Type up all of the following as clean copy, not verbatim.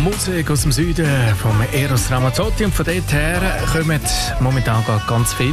Musik aus dem Süden vom Eros Ramazzotti und von dort her kommen momentan ganz viel.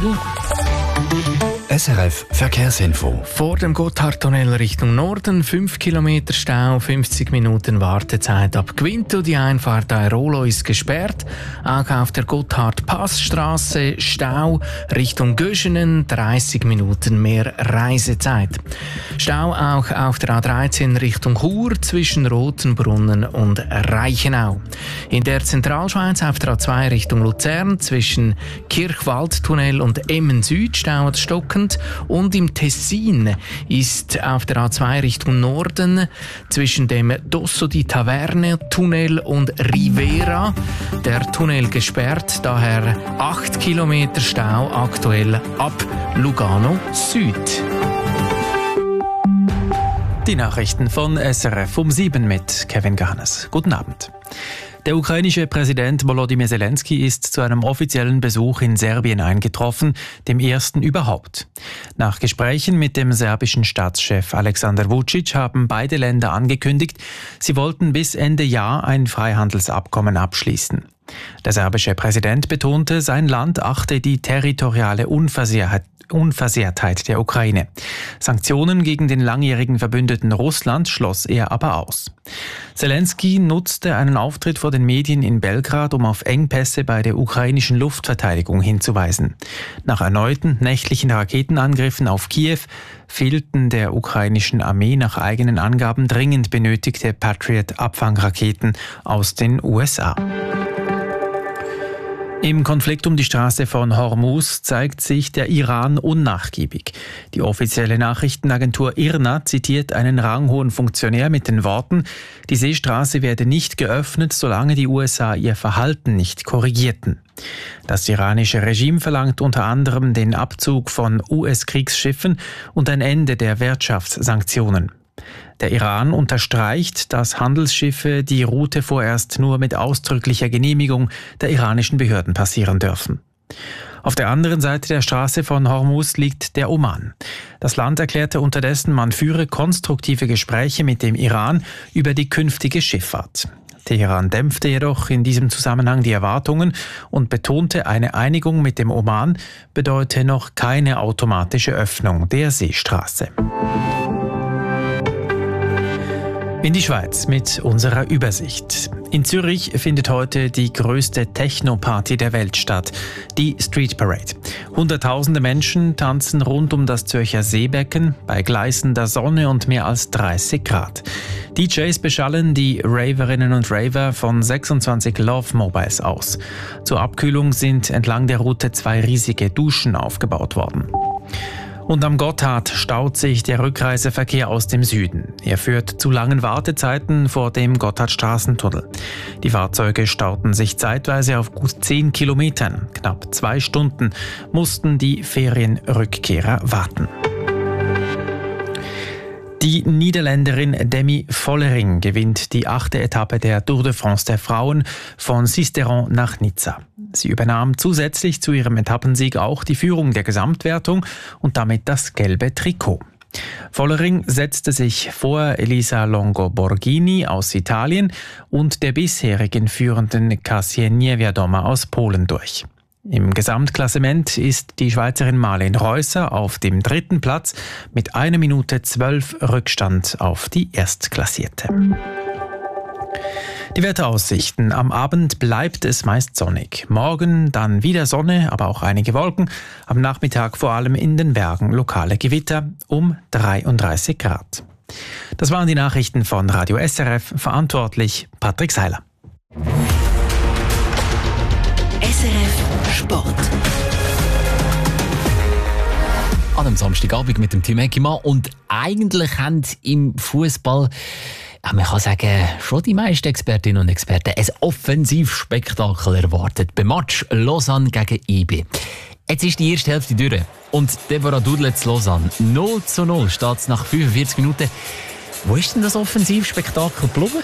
SRF Verkehrsinfo. Vor dem Gotthardtunnel Richtung Norden 5 Kilometer Stau, 50 Minuten Wartezeit ab Quinto. Die Einfahrt Airolo ist gesperrt. Auch auf der Gotthard-Passstraße Stau Richtung Göschenen, 30 Minuten mehr Reisezeit. Stau auch auf der A13 Richtung Chur zwischen Rotenbrunnen und Reichenau. In der Zentralschweiz auf der A2 Richtung Luzern zwischen Kirchwaldtunnel und Emmen Süd stauet stockend. Und im Tessin ist auf der A2 Richtung Norden zwischen dem Dosso di Taverne Tunnel und Rivera der Tunnel gesperrt, daher 8 Kilometer Stau aktuell ab Lugano Süd. Die Nachrichten von SRF um 7 mit Kevin Garnes. Guten Abend. Der ukrainische Präsident Volodymyr Zelensky ist zu einem offiziellen Besuch in Serbien eingetroffen, dem ersten überhaupt. Nach Gesprächen mit dem serbischen Staatschef Alexander Vučić haben beide Länder angekündigt, sie wollten bis Ende Jahr ein Freihandelsabkommen abschließen. Der serbische Präsident betonte, sein Land achte die territoriale Unversehrtheit der Ukraine. Sanktionen gegen den langjährigen Verbündeten Russland schloss er aber aus. Zelensky nutzte einen Auftritt vor den Medien in Belgrad, um auf Engpässe bei der ukrainischen Luftverteidigung hinzuweisen. Nach erneuten nächtlichen Raketenangriffen auf Kiew fehlten der ukrainischen Armee nach eigenen Angaben dringend benötigte Patriot-Abfangraketen aus den USA. Im Konflikt um die Straße von Hormuz zeigt sich der Iran unnachgiebig. Die offizielle Nachrichtenagentur IRNA zitiert einen ranghohen Funktionär mit den Worten, die Seestraße werde nicht geöffnet, solange die USA ihr Verhalten nicht korrigierten. Das iranische Regime verlangt unter anderem den Abzug von US-Kriegsschiffen und ein Ende der Wirtschaftssanktionen. Der Iran unterstreicht, dass Handelsschiffe die Route vorerst nur mit ausdrücklicher Genehmigung der iranischen Behörden passieren dürfen. Auf der anderen Seite der Straße von Hormuz liegt der Oman. Das Land erklärte unterdessen, man führe konstruktive Gespräche mit dem Iran über die künftige Schifffahrt. Teheran dämpfte jedoch in diesem Zusammenhang die Erwartungen und betonte, eine Einigung mit dem Oman bedeute noch keine automatische Öffnung der Seestraße. In die Schweiz mit unserer Übersicht. In Zürich findet heute die größte Techno-Party der Welt statt, die Street Parade. Hunderttausende Menschen tanzen rund um das Zürcher Seebecken bei gleißender Sonne und mehr als 30 Grad. DJs beschallen die Raverinnen und Raver von 26 Love Mobiles aus. Zur Abkühlung sind entlang der Route 2 riesige Duschen aufgebaut worden. Und am Gotthard staut sich der Rückreiseverkehr aus dem Süden. Er führt zu langen Wartezeiten vor dem Gotthardstraßentunnel. Die Fahrzeuge stauten sich zeitweise auf gut 10 Kilometern. Knapp 2 Stunden mussten die Ferienrückkehrer warten. Die Niederländerin Demi Vollering gewinnt die 8. Etappe der Tour de France der Frauen von Sisteron nach Nizza. Sie übernahm zusätzlich zu ihrem Etappensieg auch die Führung der Gesamtwertung und damit das gelbe Trikot. Vollering setzte sich vor Elisa Longo Borghini aus Italien und der bisherigen führenden Kasia Niewiadoma aus Polen durch. Im Gesamtklassement ist die Schweizerin Marlene Reusser auf dem 3. Platz mit 1 Minute 12 Rückstand auf die Erstklassierte. Die Wetteraussichten. Am Abend bleibt es meist sonnig. Morgen dann wieder Sonne, aber auch einige Wolken. Am Nachmittag vor allem in den Bergen lokale Gewitter um 33 Grad. Das waren die Nachrichten von Radio SRF. Verantwortlich Patrick Seiler. SRF Sport. An einem Samstagabend mit dem Tim Eckimann. Und eigentlich haben im Fußball, man kann sagen, schon die meisten Expertinnen und Experten ein Offensivspektakel erwartet. Beim Match Lausanne gegen IB. Jetzt ist die erste Hälfte durch. Und Deborah Dudley zu Lausanne. 0:0 steht es nach 45 Minuten. Wo ist denn das Offensivspektakel geblieben?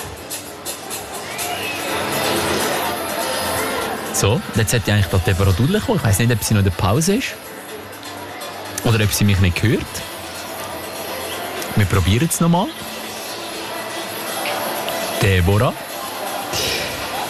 So, jetzt hätte eigentlich Deborah Dudley kommen. Ich weiss nicht, ob sie noch in der Pause ist. Oder ob sie mich nicht hört. Wir probieren es nochmal. Deborah.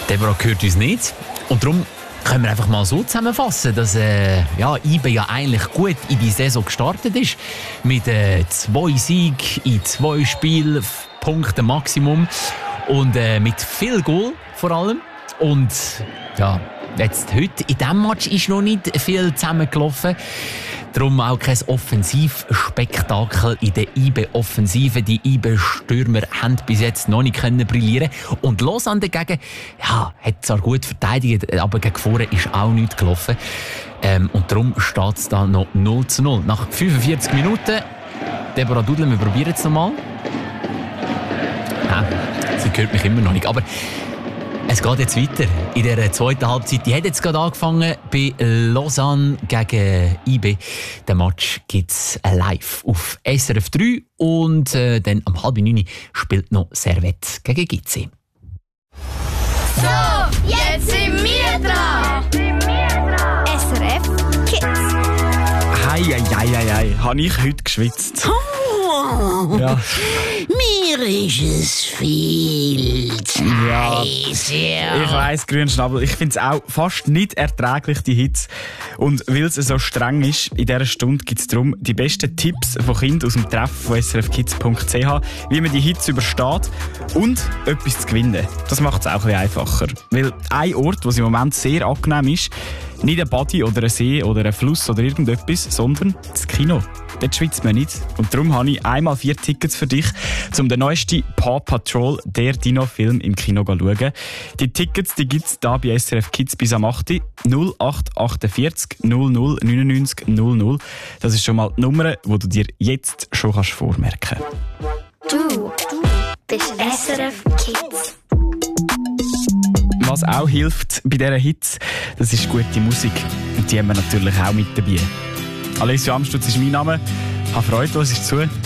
Deborah hört uns nicht. Und darum können wir einfach mal so zusammenfassen, dass IB ja eigentlich gut in die Saison gestartet ist. Mit 2 Siegen in 2 Spielen, Punkten Maximum. Und mit viel Goal vor allem. Und ja, jetzt heute in diesem Match ist noch nicht viel zusammengelaufen. Darum auch kein Offensivspektakel in der IB-Offensive. Die IB-Stürmer haben bis jetzt noch nicht brillieren können. Und Lausanne dagegen, ja, hat zwar gut verteidigt, aber gegen vorne ist auch nichts gelaufen. Und darum steht es da noch 0:0. Nach 45 Minuten, Deborah Dudler, wir probieren es nochmal. Nein, sie hört mich immer noch nicht. Aber es geht jetzt weiter in der zweiten Halbzeit. Die hat jetzt gerade angefangen bei Lausanne gegen IB. Den Match gibt es live auf SRF 3 und dann um 8:30 spielt noch Servette gegen GC. So, jetzt sind wir dran. SRF Kids. Hei, habe ich heute geschwitzt. Ja. Mir ist es viel zu heiß. Ja. Ich weiss, Grünschnabel, ich finde es auch fast nicht erträglich, die Hitze. Und weil es so streng ist, in dieser Stunde gibt es darum die besten Tipps von Kindern aus dem Treff von srfkids.ch, wie man die Hitze übersteht und etwas zu gewinnen. Das macht es auch ein bisschen einfacher. Weil ein Ort, wo es im Moment sehr angenehm ist, nicht ein Body oder ein See oder ein Fluss oder irgendetwas, sondern das Kino. Dort schwitzt man nicht. Und darum habe ich einmal 4 Tickets für dich, um den neuesten Paw Patrol, der Dino-Film, im Kino zu schauen. Die Tickets gibt es hier bei SRF Kids bis am 8. 0848 00 99 00. Das ist schon mal die Nummer, die du dir jetzt schon vormerken kannst. Du bist SRF Kids. Was auch hilft bei dieser Hitze, das ist gute Musik. Und die haben wir natürlich auch mit dabei. Alessio Amstutz ist mein Name. Habe Freude, was ist zu.